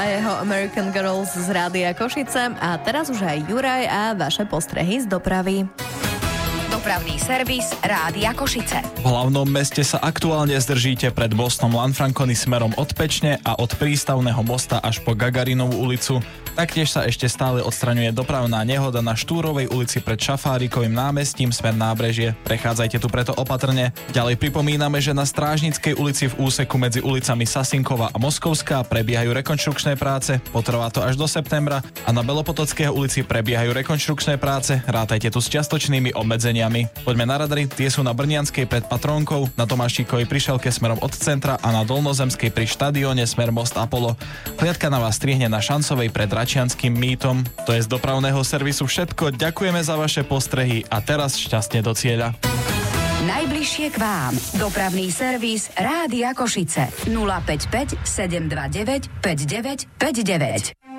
A jeho American Girls z Rádia Košice a teraz už aj Juraj a vaše postrehy z dopravy. Dopravný servis Rádia Košice. V hlavnom meste sa aktuálne zdržíte pred mostom Lanfranconi smerom od Pečne a od prístavného mosta až po Gagarinovú ulicu. Taktiež sa ešte stále odstraňuje dopravná nehoda na Štúrovej ulici pred Šafárikovým námestím smer Nábrežie. Prechádzajte tu preto opatrne. Ďalej pripomíname, že na Strážnickej ulici v úseku medzi ulicami Sasinkova a Moskovská prebiehajú rekonštrukčné práce. Potrvá to až do septembra a na Belopotockého ulici prebiehajú rekonštrukčné práce. Rátajte tu s čiastočnými obmedzeniami. Poďme na radary, tie sú na Brnianskej pred Patrónkou, na Tomášikovej prišelke smerom od centra a na Dolnozemskej pri štadióne smer Most Apollo. Hliadka na vás strihne na Šancovej pred Račianskym mýtom. To je z dopravného servisu všetko. Ďakujeme za vaše postrehy a teraz šťastne do cieľa. Najbližšie k vám. Dopravný servis Rádia Košice. 055 729 5959.